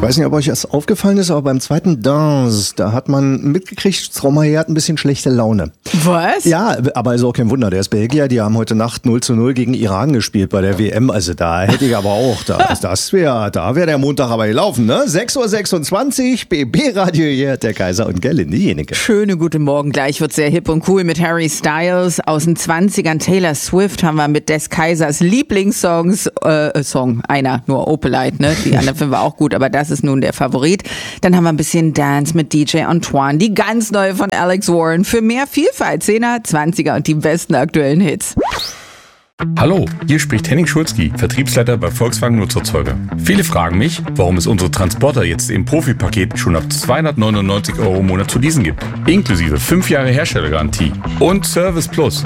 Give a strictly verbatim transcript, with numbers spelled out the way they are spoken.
Ich weiß nicht, ob euch das aufgefallen ist, aber beim zweiten Dance, da hat man mitgekriegt, Stromae hat ein bisschen schlechte Laune. Was? Ja, aber ist auch kein Wunder. Der ist Belgier, die haben heute Nacht null zu null gegen Iran gespielt bei der W M. Also da hätte ich aber auch, da, das wäre, da wäre der Montag aber gelaufen, ne? sechs Uhr sechsundzwanzig, B B-Radio, hier hat der Kaiser und Gerlinde Jenike. Schöne guten Morgen, gleich wird sehr hip und cool mit Harry Styles. Aus den zwanzigern Taylor Swift haben wir mit des Kaisers Lieblingssongs, äh, Song, einer, nur Opelite, ne? Die anderen finden wir auch gut, aber das ist nun der Favorit. Dann haben wir ein bisschen Dance mit D J Antoine, die ganz neue von Alex Warren. Für mehr Vielfalt, zehner, zwanziger und die besten aktuellen Hits. Hallo, hier spricht Henning Schulzki, Vertriebsleiter bei Volkswagen Nutzerzeuger. Viele fragen mich, warum es unsere Transporter jetzt im Profi-Paket schon ab zweihundertneunundneunzig Euro im Monat zu leasen gibt. Inklusive fünf Jahre Herstellergarantie und Service Plus.